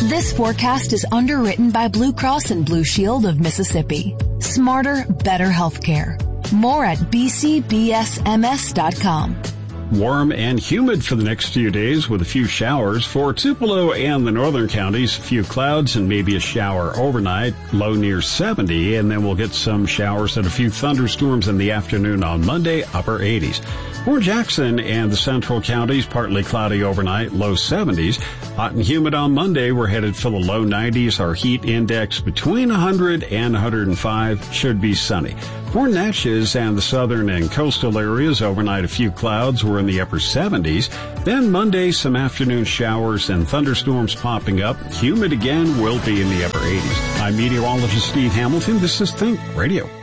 This forecast is underwritten by Blue Cross and Blue Shield of Mississippi. Smarter, better healthcare. More at bcbsms.com. Warm and humid for the next few days with a few showers. For Tupelo and the northern counties, a few clouds and maybe a shower overnight, low near 70, and then we'll get some showers and a few thunderstorms in the afternoon on Monday, upper 80s. For Jackson and the central counties, partly cloudy overnight, low 70s. Hot and humid on Monday, we're headed for the low 90s. Our heat index between 100 and 105 should be sunny. For Natchez and the southern and coastal areas, overnight a few clouds. We're in the upper 70s. Then Monday, some afternoon showers and thunderstorms popping up. Humid again, will be in the upper 80s. I'm meteorologist Steve Hamilton. This is Think Radio.